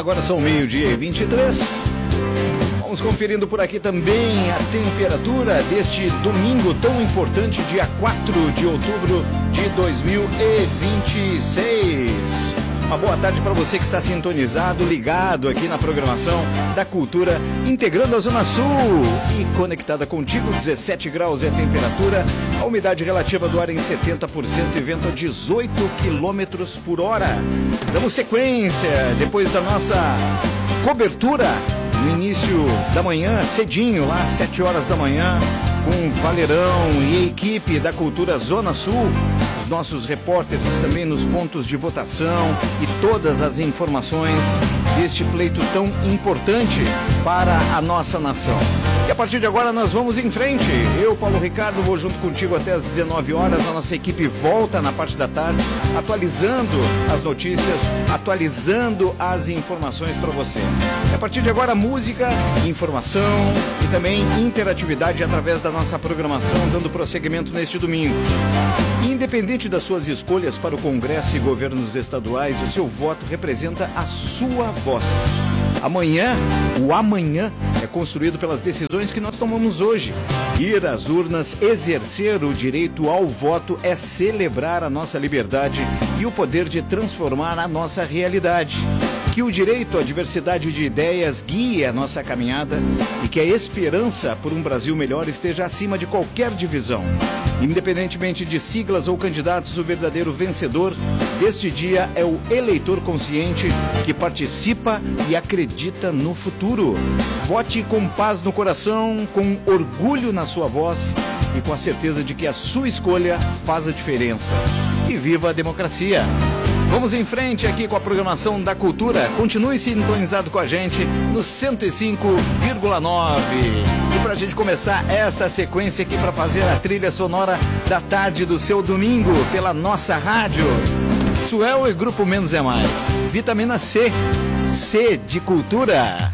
Agora são 12h23. Vamos conferindo por aqui também a temperatura deste domingo tão importante, dia 4 de outubro de 2026. Uma boa tarde para você que está sintonizado, ligado aqui na programação da Cultura, integrando a Zona Sul e conectada contigo. 17 graus é a temperatura, a umidade relativa do ar em 70% e vento a 18 quilômetros por hora. Damos sequência depois da nossa cobertura no início da manhã, cedinho, lá às 7 horas da manhã, com Valerão e a equipe da Cultura Zona Sul, os nossos repórteres também nos pontos de votação e todas as informações deste pleito tão importante para a nossa nação. E a partir de agora nós vamos em frente. Eu, Paulo Ricardo, vou junto contigo até às 19 horas. A nossa equipe volta na parte da tarde, atualizando as notícias, atualizando as informações para você. E a partir de agora, música, informação e também interatividade através da nossa programação, dando prosseguimento neste domingo. Independente das suas escolhas para o Congresso e governos estaduais, o seu voto representa a sua voz. Amanhã, o amanhã é construído pelas decisões que nós tomamos hoje. Ir às urnas, exercer o direito ao voto é celebrar a nossa liberdade e o poder de transformar a nossa realidade. Que o direito à diversidade de ideias guie a nossa caminhada e que a esperança por um Brasil melhor esteja acima de qualquer divisão. Independentemente de siglas ou candidatos, o verdadeiro vencedor deste dia é o eleitor consciente que participa e acredita no futuro. Vote com paz no coração, com orgulho na sua voz e com a certeza de que a sua escolha faz a diferença. E viva a democracia! Vamos em frente aqui com a programação da Cultura. Continue sintonizado com a gente no 105,9. E para a gente começar esta sequência aqui para fazer a trilha sonora da tarde do seu domingo pela nossa rádio, Suel e Grupo Menos é Mais. Vitamina C, C de Cultura.